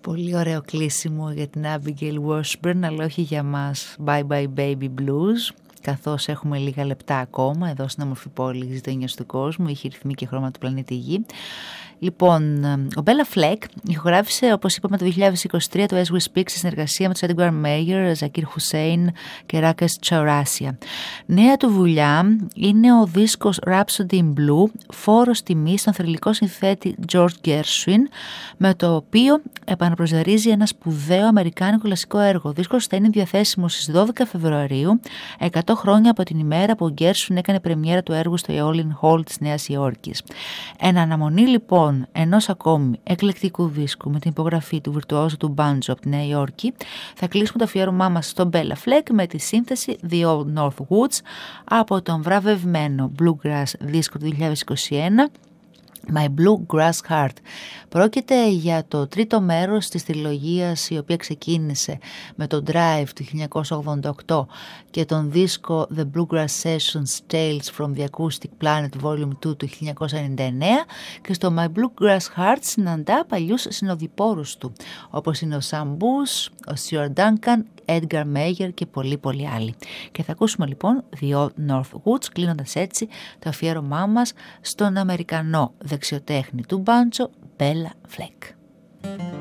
Πολύ ωραίο κλείσιμο για την Abigail Washburn, αλλά όχι για μας. Bye Bye Baby Blues. Καθώς έχουμε λίγα λεπτά ακόμα εδώ στην όμορφη πόλη γειτονιάς του κόσμου, είχε ρυθμή και χρώμα του πλανήτη Γη. Λοιπόν, ο Bela Fleck ηχογράφησε, όπως είπαμε, το 2023 το As We Speak σε συνεργασία με τους Edgar Meyer, Zakir Hussain και Rakesh Chaurasia. Νέα του δουλειά είναι ο δίσκος Rhapsody in Blue, φόρος τιμής στον θρυλικό συνθέτη George Gershwin, με το οποίο επαναπροσδιορίζει ένα σπουδαίο αμερικάνικο κλασικό έργο. Ο δίσκος θα είναι διαθέσιμος στις 12 Φεβρουαρίου, 100 χρόνια από την ημέρα που ο Gershwin έκανε πρεμιέρα του έργου στο Eolian Hall της Νέας Υόρκης. Εν αναμονή λοιπόν ενός ακόμη εκλεκτικού δίσκου με την υπογραφή του βιρτουόζου του μπάντζο από τη Νέα Υόρκη, θα κλείσουμε το αφιέρωμά μας στον Bela Fleck με τη σύνθεση The Old North Woods από τον βραβευμένο Bluegrass δίσκο του 2021 My Bluegrass Heart. Πρόκειται για το τρίτο μέρος της τριλογίας, η οποία ξεκίνησε με το Drive του 1988 και τον δίσκο The Bluegrass Sessions Tales from the Acoustic Planet Volume 2 του 1999, και στο My Bluegrass Heart συναντά παλιούς συνοδοιπόρους του, όπως είναι ο Sam Bush, ο Stuart Duncan, Edgar Meyer και πολλοί άλλοι. Και θα ακούσουμε λοιπόν The Old North Woods, κλείνοντας έτσι το αφιέρωμά μας στον Αμερικανό δεξιοτέχνη του μπάντσο Bela Fleck.